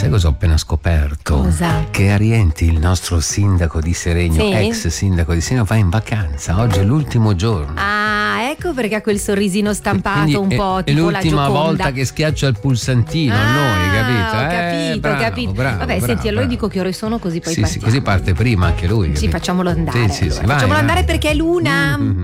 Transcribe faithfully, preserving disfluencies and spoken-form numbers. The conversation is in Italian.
sai cosa ho appena scoperto? Cosa? Che Arienti, il nostro sindaco di Seregno, Sì? ex sindaco di Seregno, va in vacanza. Oggi è l'ultimo giorno. Ah, ecco perché ha quel sorrisino stampato. Quindi un è, po' è tipo la l'ultima Gioconda. volta che schiaccia il pulsantino ah, a noi, capito? Ho Eh, capito, bravo, ho capito. bravo, Vabbè, bravo, senti, allora bravo. dico che ore sono, così poi Sì, sì, partiamo. così parte prima anche lui. Sì, capito? facciamolo andare. Sì, sì, allora. sì, vai, facciamolo vai. andare perché è l'una. Mm-hmm.